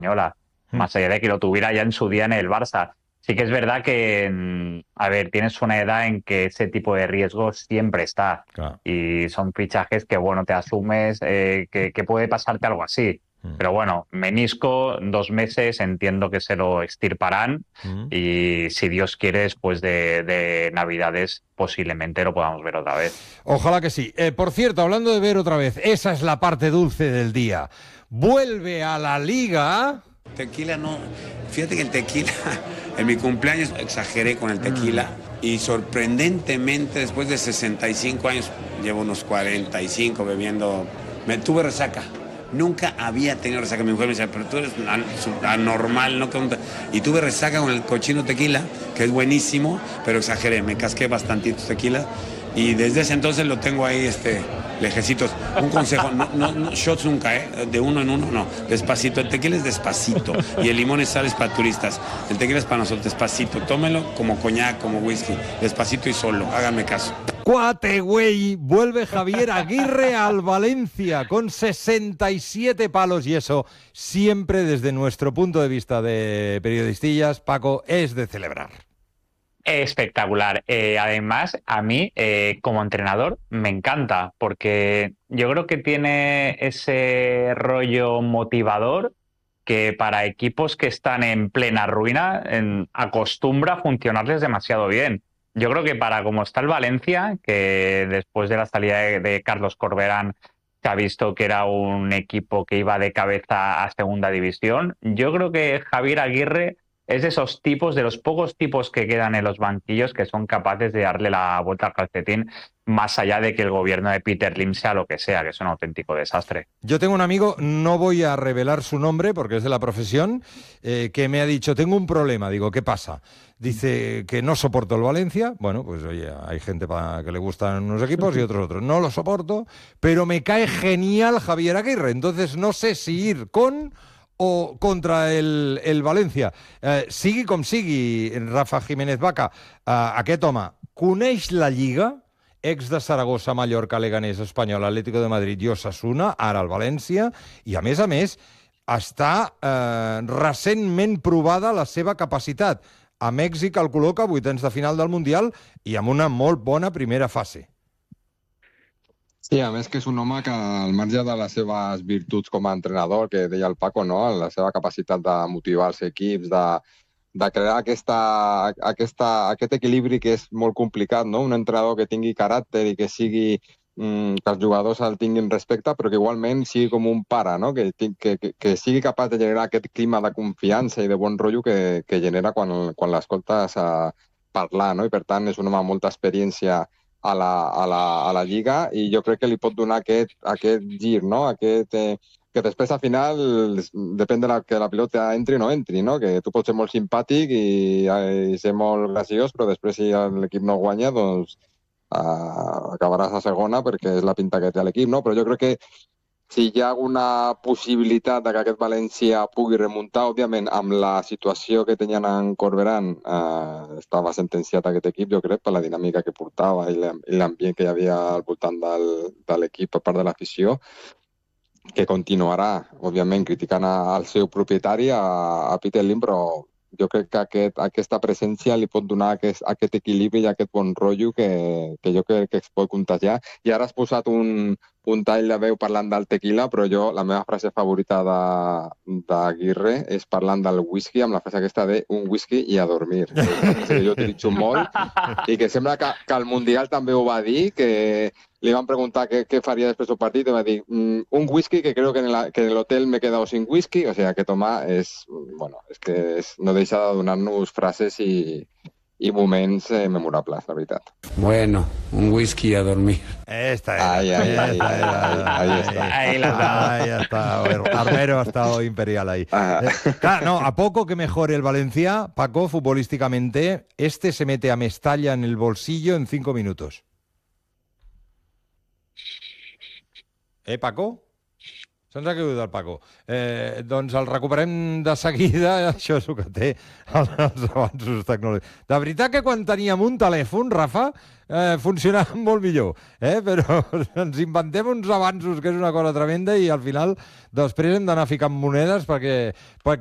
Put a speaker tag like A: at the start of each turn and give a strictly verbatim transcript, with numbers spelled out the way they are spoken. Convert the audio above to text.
A: española,
B: Mm.
A: más allá de que lo tuviera ya en su día en el Barça. Sí que es verdad que, mm, a ver, tienes una edad en que ese tipo de riesgo siempre está
B: Claro.
A: y son fichajes que, bueno, te asumes eh, que, que puede pasarte algo así.
B: Mm.
A: Pero bueno, menisco, dos meses, entiendo que se lo extirparán
B: Mm.
A: y si Dios quiere, después de, de Navidades posiblemente lo podamos ver otra vez.
B: Ojalá que sí. Eh, por cierto, hablando de ver otra vez, esa es la parte dulce del día. Vuelve a la Liga.
C: Tequila no, fíjate que el tequila, en mi cumpleaños exageré con el tequila mm. y sorprendentemente después de sesenta y cinco años, llevo unos cuarenta y cinco bebiendo, me tuve resaca. Nunca había tenido resaca. Mi mujer me decía, pero tú eres anormal, ¿no? Y tuve resaca con el cochino tequila, que es buenísimo, pero exageré, me casqué bastantitos tequila. Y desde ese entonces lo tengo ahí, este, lejecitos. Un consejo, no, no, no shots nunca, ¿eh? De uno en uno, no. Despacito. El tequila es despacito. Y el limón y sal es para turistas. El tequila es para nosotros, despacito. Tómelo como coñac, como whisky. Despacito y solo. Háganme caso.
B: Cuate, güey. Vuelve Javier Aguirre al Valencia con sesenta y siete palos. Y eso, siempre desde nuestro punto de vista de periodistillas, Paco, es de celebrar.
A: Espectacular. Eh, además, a mí, eh, como entrenador, me encanta, porque yo creo que tiene ese rollo motivador que para equipos que están en plena ruina en, acostumbra a funcionarles demasiado bien. Yo creo que para como está el Valencia, que después de la salida de, de Carlos Corberán se ha visto que era un equipo que iba de cabeza a segunda división, yo creo que Javier Aguirre es de esos tipos, de los pocos tipos que quedan en los banquillos que son capaces de darle la vuelta al calcetín, más allá de que el gobierno de Peter Lim sea lo que sea, que es un auténtico desastre.
B: Yo tengo un amigo, no voy a revelar su nombre porque es de la profesión, eh, que me ha dicho, tengo un problema. Digo, ¿qué pasa? Dice que no soporto el Valencia. Bueno, pues oye, hay gente para que le gustan unos equipos y otros otros. No lo soporto, pero me cae genial Javier Aguirre. Entonces no sé si ir con o contra el, el València. Eh, sigui com sigui, Rafa Jiménez Vaca, eh, aquest home coneix la Lliga, ex de Saragossa, Mallorca, Leganés, Espanyol, Atlético de Madrid i Osasuna, ara el València, i a més a més està eh, recentment provada la seva capacitat. A Mèxic el col·loca a vuitens de final del Mundial i amb una molt bona primera fase.
D: Sí, a més que és un home que al marge de les seves virtuts com a entrenador, que deia el Paco, no? La seva capacitat de motivar els equips, de, de crear aquesta, aquesta, aquest equilibri que és molt complicat, no? Un entrenador que tingui caràcter i que sigui mm, que els jugadors el tinguin respecte, però que igualment sigui com un pare, no? Que, que, que, que sigui capaç de generar aquest clima de confiança i de bon rotllo que, que genera quan, quan l'escoltes a parlar, no? I per tant és un home amb molta experiència a la, a, la, a la Lliga i jo crec que li pot donar aquest, aquest gir, no? Aquest, eh, que després al final depèn de la, que la pilota entri o no entri, no? Que tu pots ser molt simpàtic i, i ser molt graciós, però després si l'equip no guanya, doncs uh, acabaràs a segona perquè és la pinta que té l'equip, no? Però jo crec que si hi ha alguna possibilitat de que aquest València pugui remuntar, òbviament, amb la situació que tenien en Corberán, eh, estava sentenciat aquest equip, jo crec, per la dinàmica que portava i l'ambient que hi havia al voltant del, de l'equip per part de l'afició, que continuarà, òbviament, criticant al seu propietari, a, a Peter Lim, però jo crec que aquest, aquesta presència li pot donar aquest, aquest equilibri i aquest bon rotllo que, que jo crec que es pot contagiar. I ara has posat un, un tall de veu parlant del tequila, però jo, la meva frase favorita d'Aguirre és parlant del whisky, amb la frase aquesta de un whisky i a dormir. És una frase que jo utilitzo molt i que sembla que, que el Mundial també ho va dir, que li van preguntar què, què faria després del partit i va dir mm, un whisky que creo que en, la, que en el hotel me he quedado sin whisky. O sea, aquest home és, bueno, és que és, no deixa de donar-nos frases i, i moments eh, memorables, la veritat.
C: Bueno, un whisky a dormir.
B: Esta era.
D: Ahí, ahí, ahí, ahí, ahí, ahí está.
A: Ahí la
B: Ahí está. Armero ha estado imperial ahí. Eh, claro, no, a poco que mejore el Valencia, Paco, futbolísticamente, este se mete a Mestalla en el bolsillo en cinco minutos. ¿Eh, Paco? Se'ns ha caigut el Paco. Eh, doncs el recuperem de seguida, això és el que té els avanços tecnològics. De veritat que quan teníem un telèfon, Rafa, eh, funcionava molt millor, eh? Però ens inventem uns avanços que és una cosa tremenda i al final després hem d'anar ficant monedes perquè, perquè